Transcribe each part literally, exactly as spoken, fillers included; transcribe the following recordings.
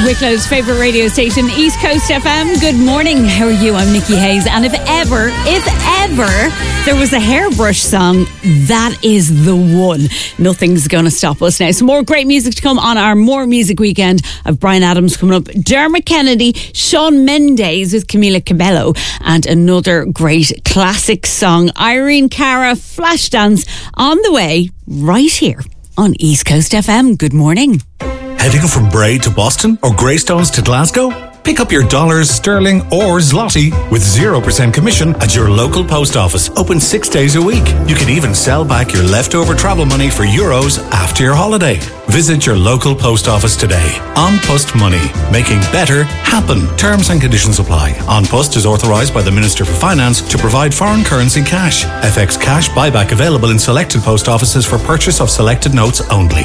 Wicklow's favourite radio station, East Coast F M. Good morning. How are you? I'm Nikki Hayes. And if ever, if ever there was a hairbrush song, that is the one. Nothing's going to stop us now. Some more great music to come on our More Music Weekend. I've Brian Adams coming up, Dermot Kennedy, Shawn Mendes with Camila Cabello, and another great classic song, Irene Cara, Flashdance, on the way right here on East Coast F M. Good morning. Heading from Bray to Boston or Greystones to Glasgow? Pick up your dollars, sterling or zloty with zero percent commission at your local post office. Open six days a week. You can even sell back your leftover travel money for euros after your holiday. Visit your local post office today. An Post Money. Making better happen. Terms and conditions apply. An Post is authorised by the Minister for Finance to provide foreign currency cash. F X cash buyback available in selected post offices for purchase of selected notes only.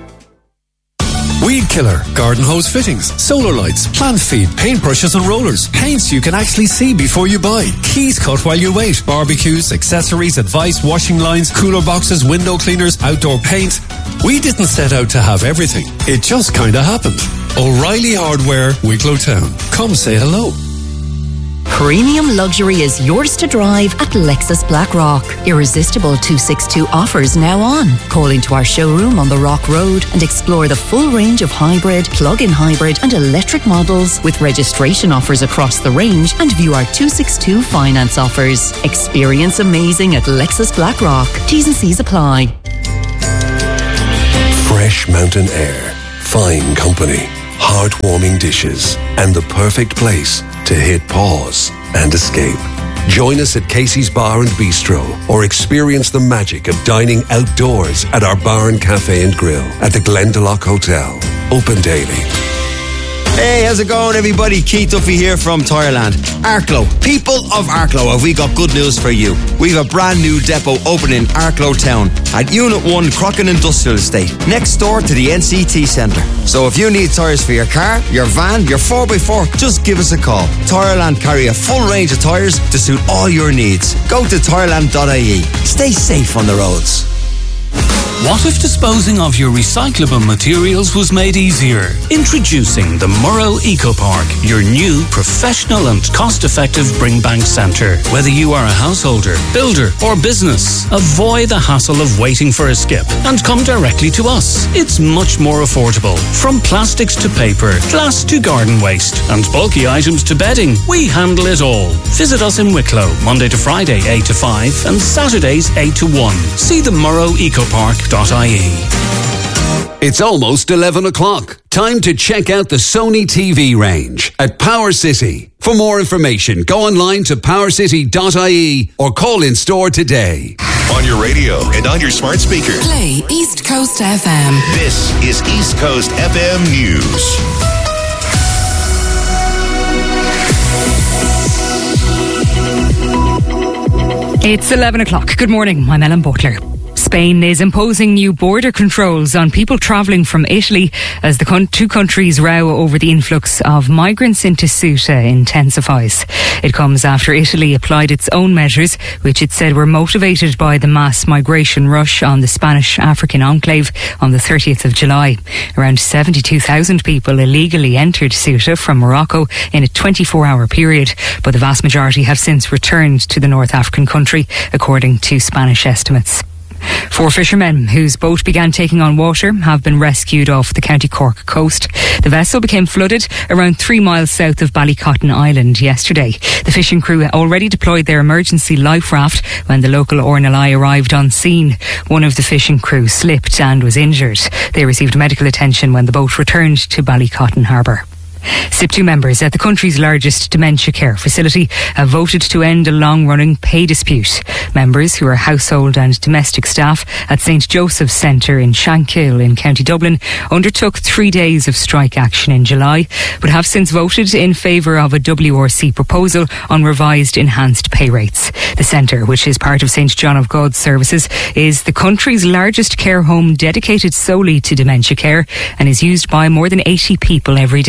Weed killer, garden hose fittings, solar lights, plant feed, paintbrushes and rollers, paints you can actually see before you buy, keys cut while you wait, barbecues, accessories, advice, washing lines, cooler boxes, window cleaners, outdoor paint. We didn't set out to have everything. It just kinda happened. O'Reilly Hardware, Wicklow Town. Come say hello. Premium luxury is yours to drive at Lexus Blackrock. Irresistible two sixty-two offers now on. Call into our showroom on the Rock Road and explore the full range of hybrid, plug-in hybrid and electric models with registration offers across the range and view our two sixty-two finance offers. Experience amazing at Lexus Blackrock. T's and C's apply. Fresh mountain air, fine company, heartwarming dishes, and the perfect place to hit pause and escape. Join us at Casey's Bar and Bistro or experience the magic of dining outdoors at our bar and cafe and grill at the Glendalough Hotel. Open daily. Hey, how's it going, everybody? Keith Duffy here from Tireland. Arklow, people of Arklow, have we got good news for you. We've a brand new depot opening in Arklow Town at Unit one Crockin Industrial Estate, next door to the N C T Centre. So if you need tyres for your car, your van, your four by four, just give us a call. Tireland carry a full range of tyres to suit all your needs. Go to tireland dot I E. Stay safe on the roads. What if disposing of your recyclable materials was made easier? Introducing the Murrow Eco Park, your new professional and cost-effective bring bank centre. Whether you are a householder, builder or business, avoid the hassle of waiting for a skip and come directly to us. It's much more affordable. From plastics to paper, glass to garden waste and bulky items to bedding, we handle it all. Visit us in Wicklow, Monday to Friday eight to five and Saturdays eight to one. See the Murrow Eco Park. It's almost eleven o'clock. Time to check out the Sony T V range at Power City. For more information, go online to power city dot I E or call in store today. On your radio and on your smart speaker. Play East Coast F M. This is East Coast F M News. It's eleven o'clock. Good morning. I'm Ellen Butler. Spain is imposing new border controls on people travelling from Italy as the con- two countries row over the influx of migrants into Ceuta intensifies. It comes after Italy applied its own measures, which it said were motivated by the mass migration rush on the Spanish African enclave on the thirtieth of July. Around seventy-two thousand people illegally entered Ceuta from Morocco in a twenty-four hour period, but the vast majority have since returned to the North African country, according to Spanish estimates. Four fishermen whose boat began taking on water have been rescued off the County Cork coast. The vessel became flooded around three miles south of Ballycotton Island yesterday. The fishing crew already deployed their emergency life raft when the local Ornelai arrived on scene. One of the fishing crew slipped and was injured. They received medical attention when the boat returned to Ballycotton Harbour. S I P two members at the country's largest dementia care facility have voted to end a long-running pay dispute. Members, who are household and domestic staff at Saint Joseph's Centre in Shankill in County Dublin, undertook three days of strike action in July, but have since voted in favour of a W R C proposal on revised enhanced pay rates. The centre, which is part of Saint John of God Services, is the country's largest care home dedicated solely to dementia care and is used by more than eighty people every day.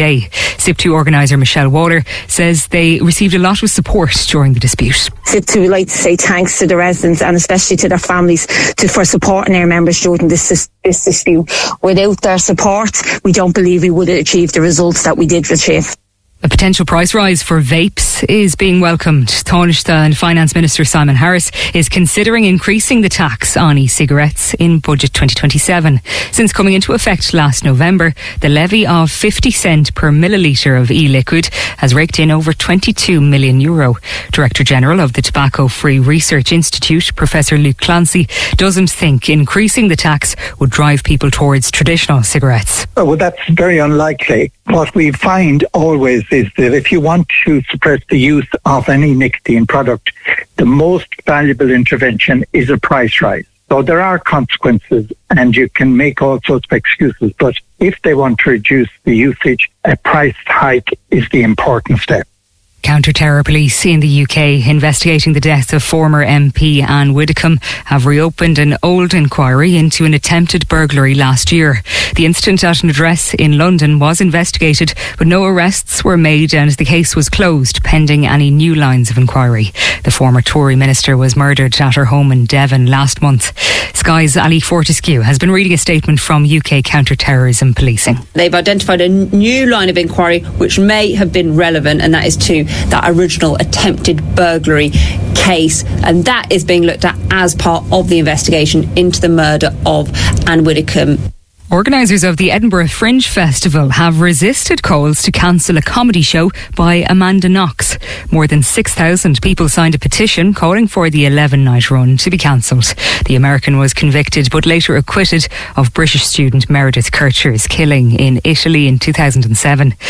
S I P two organiser Michelle Waller says they received a lot of support during the dispute. S I P two would like to say thanks to the residents and especially to their families to, for supporting their members during this, this dispute. Without their support, we don't believe we would have achieved the results that we did achieve. A potential price rise for vapes is being welcomed. Taoiseach and Finance Minister Simon Harris is considering increasing the tax on e-cigarettes in Budget twenty twenty-seven. Since coming into effect last November, the levy of fifty cent per millilitre of e-liquid has raked in over twenty-two million euro. Director General of the Tobacco Free Research Institute, Professor Luke Clancy, doesn't think increasing the tax would drive people towards traditional cigarettes. Oh, well, that's very unlikely. What we find always is that if you want to suppress the use of any nicotine product, the most valuable intervention is a price rise. So there are consequences and you can make all sorts of excuses, but if they want to reduce the usage, a price hike is the important step. Counter-terror police in the U K investigating the death of former M P Anne Widdecombe have reopened an old inquiry into an attempted burglary last year. The incident at an address in London was investigated, but no arrests were made and the case was closed pending any new lines of inquiry. The former Tory minister was murdered at her home in Devon last month. Sky's Ali Fortescue has been reading a statement from U K counter-terrorism policing. They've identified a new line of inquiry which may have been relevant, and that is to that original attempted burglary case, and that is being looked at as part of the investigation into the murder of Anne Widdecombe. Organisers of the Edinburgh Fringe Festival have resisted calls to cancel a comedy show by Amanda Knox. More than six thousand people signed a petition calling for the eleven-night run to be cancelled. The American was convicted but later acquitted of British student Meredith Kircher's killing in Italy in two thousand seven.